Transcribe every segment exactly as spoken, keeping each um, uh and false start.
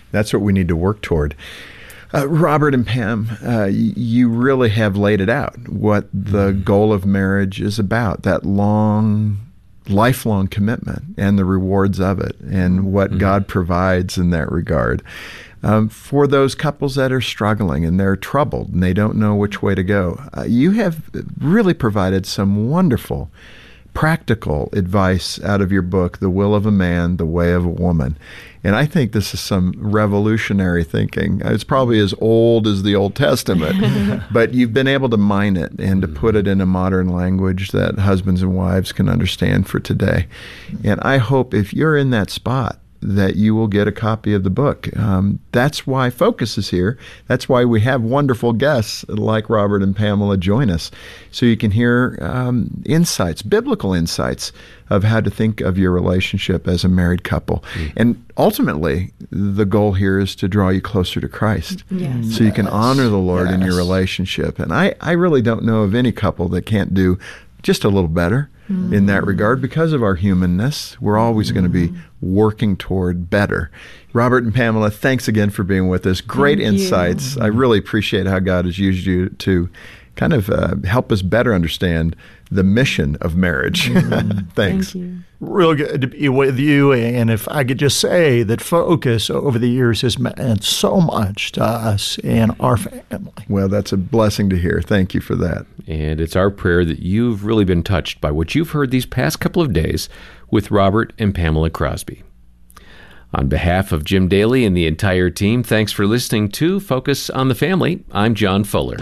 That's what we need to work toward. Uh, Robert and Pam, uh, you really have laid it out, what the goal of marriage is about, that long, lifelong commitment and the rewards of it, and what mm-hmm. God provides in that regard. Um, for those couples that are struggling and they're troubled and they don't know which way to go, uh, you have really provided some wonderful practical advice out of your book, The Will of a Man, The Way of a Woman. And I think this is some revolutionary thinking. It's probably as old as the Old Testament, but you've been able to mine it and to put it in a modern language that husbands and wives can understand for today. And I hope if you're in that spot, that you will get a copy of the book. Um, that's why Focus is here. That's why we have wonderful guests like Robert and Pamela join us, so you can hear um, insights, biblical insights of how to think of your relationship as a married couple. Mm. And ultimately, the goal here is to draw you closer to Christ, yes. so you can honor the Lord yes. in your relationship. And I, I really don't know of any couple that can't do just a little better mm. in that regard. Because of our humanness, we're always mm. going to be working toward better. Robert and Pamela, thanks again for being with us. Great Thank insights. you. I really appreciate how God has used you to kind of uh, help us better understand the mission of marriage. Mm. Thanks. Thank you. Real good to be with you. And if I could just say that Focus over the years has meant so much to us and our family. Well, that's a blessing to hear. Thank you for that. And it's our prayer that you've really been touched by what you've heard these past couple of days with Robert and Pamela Crosby. On behalf of Jim Daly and the entire team, thanks for listening to Focus on the Family. I'm John Fuller.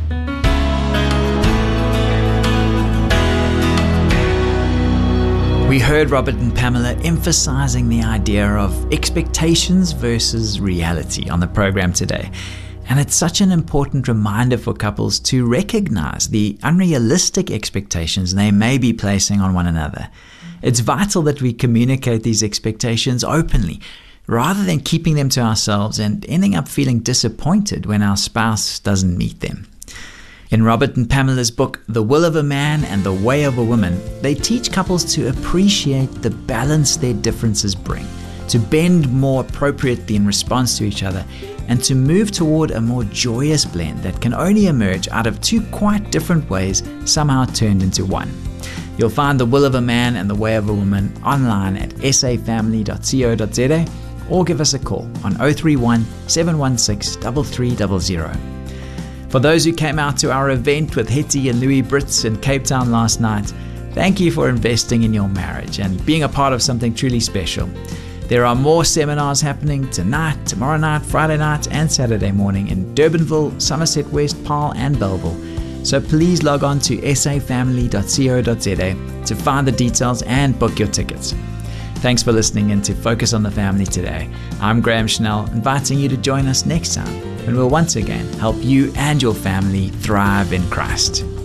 We heard Robert and Pamela emphasizing the idea of expectations versus reality on the program today. And it's such an important reminder for couples to recognize the unrealistic expectations they may be placing on one another. It's vital that we communicate these expectations openly, rather than keeping them to ourselves and ending up feeling disappointed when our spouse doesn't meet them. In Robert and Pamela's book, The Will of a Man and The Way of a Woman, they teach couples to appreciate the balance their differences bring, to bend more appropriately in response to each other, and to move toward a more joyous blend that can only emerge out of two quite different ways somehow turned into one. You'll find The Will of a Man and The Way of a Woman online at s a family dot co dot z a or give us a call on oh three one, seven one six, three three zero zero. For those who came out to our event with Hetty and Louis Brits in Cape Town last night, thank you for investing in your marriage and being a part of something truly special. There are more seminars happening tonight, tomorrow night, Friday night, and Saturday morning in Durbanville, Somerset West, Paarl, and Belleville. So please log on to s a family dot co dot z a to find the details and book your tickets. Thanks for listening in to Focus on the Family today. I'm Graham Schnell, inviting you to join us next time when we'll once again help you and your family thrive in Christ.